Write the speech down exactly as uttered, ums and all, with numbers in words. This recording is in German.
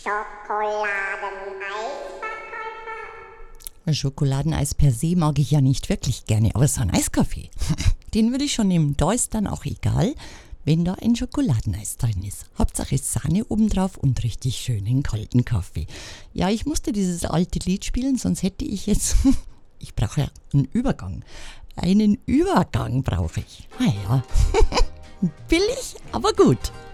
Schokoladeneisverkäufer. Schokoladeneis per se mag ich ja nicht wirklich gerne, aber so ein Eiskaffee, den würde ich schon nehmen. Da ist dann auch egal, wenn da ein Schokoladeneis drin ist. Hauptsache Sahne obendrauf und richtig schönen kalten Kaffee. Ja, ich musste dieses alte Lied spielen, sonst hätte ich jetzt... Ich brauche ja einen Übergang. Einen Übergang brauche ich. Ah ja, billig, aber gut.